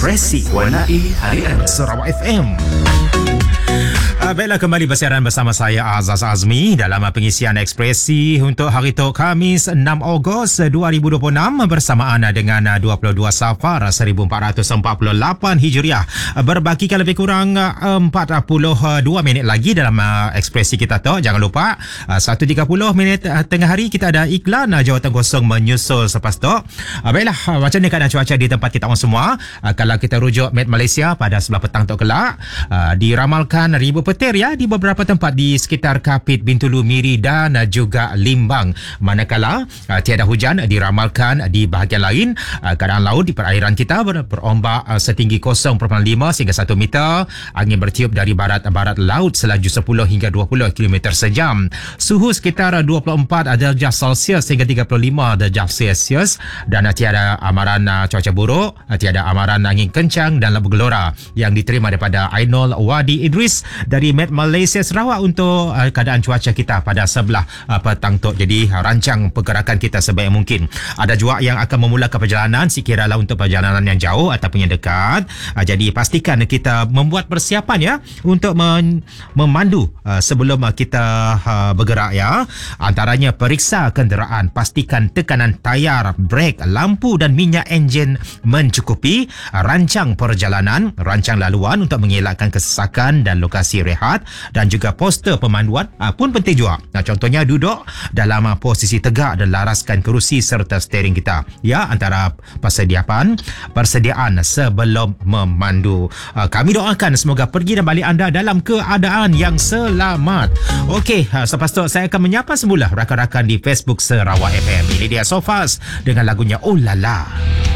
Ekspresi warnai harian Sarawak FM. Baiklah, kembali bersiaran bersama saya Azaz Azmi dalam pengisian Ekspresi untuk hari tu Khamis 6 Ogos 2026 bersamaan dengan 22 Safar 1448 Hijriah. Berbakikan lebih kurang 42 minit lagi dalam Ekspresi kita tu. Jangan lupa 1.30 minit tengah hari kita ada iklan jawatan kosong menyusul selepas tu. Baiklah, macam ni keadaan cuaca di tempat kita orang semua. Kalau kita rujuk Met Malaysia pada sebelah petang tu kelak, diramalkan ribu petir ya di beberapa tempat di sekitar Kapit, Bintulu, Miri dan juga Limbang. Manakala tiada hujan diramalkan di bahagian lain. Keadaan laut di perairan kita berombak setinggi 0.5 sehingga 1 meter. Angin bertiup dari barat-barat laut selaju 10 hingga 20 km sejam. Suhu sekitar 24 darjah Celsius hingga 35 darjah Celsius dan tiada amaran cuaca buruk, tiada amaran angin kencang dan bergelora yang diterima daripada Ainul Wadi Idris dari Met Malaysia Sarawak untuk keadaan cuaca kita pada sebelah petang tu. Jadi rancang pergerakan kita sebaik mungkin. Ada juga yang akan memulakan perjalanan sekiralah untuk perjalanan yang jauh ataupun yang dekat. Jadi pastikan kita membuat persiapan ya untuk memandu sebelum kita bergerak ya. Antaranya periksa kenderaan, pastikan tekanan tayar, brek, lampu dan minyak enjin mencukupi. Rancang perjalanan, rancang laluan untuk mengelakkan kesesakan dan lokasi rehat dan juga poster pemanduan pun penting juga. Contohnya duduk dalam posisi tegak dan laraskan kerusi serta steering kita. Ya, antara persediaan sebelum memandu. Kami doakan semoga pergi dan balik anda dalam keadaan yang selamat. Okey, selepas tu saya akan menyapa semula rakan-rakan di Facebook Sarawak FM. Ini dia Sofas dengan lagunya Oh Lala.